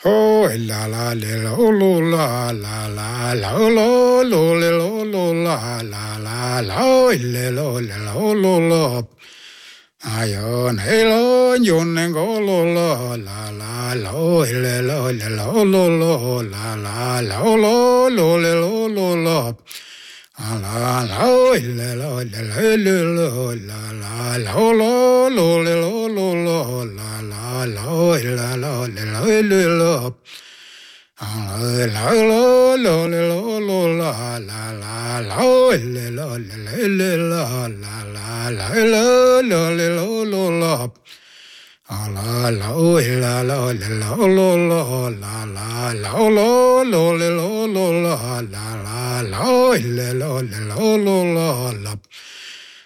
Oh, la la la lo la la la la lo lo lo la la la la lo lo ayon hello yon go lo la la lo lo la la lo lo la la lo la la lo la